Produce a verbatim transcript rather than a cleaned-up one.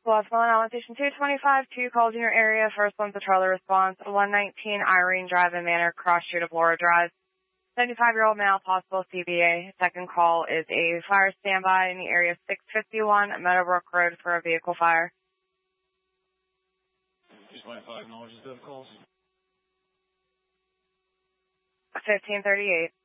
Bluffville, Allen Station two twenty-five, two calls in your area. First one's a Charlie response, one nineteen Irene Drive in Manor, cross street of Laura Drive. seventy-five-year-old male, possible C B A. Second call is a fire standby in the area six fifty-one Meadowbrook Road for a vehicle fire. two twenty-five, acknowledges both calls. fifteen thirty-eight.